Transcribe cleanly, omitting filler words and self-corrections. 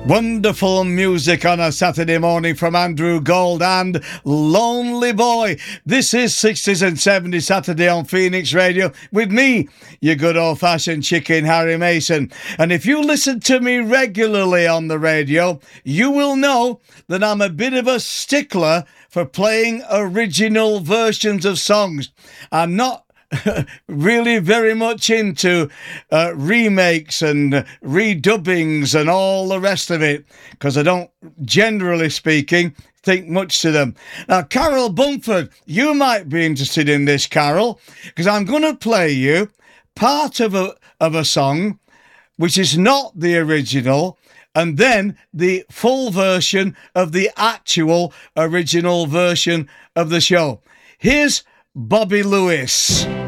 Wonderful music on a Saturday morning from Andrew Gold and Lonely Boy. This is 60s and 70s Saturday on Phoenix Radio with me, your good old-fashioned chicken, Harry Mason. And if you listen to me regularly on the radio, you will know that I'm a bit of a stickler for playing original versions of songs. I'm not really very much into remakes and redubbings and all the rest of it, because I don't, generally speaking, think much to them. Now, Carol Bumford, you might be interested in this, Carol, because I'm going to play you part of a song which is not the original, and then the full version of the actual original version of the show. Here's Bobby Lewis.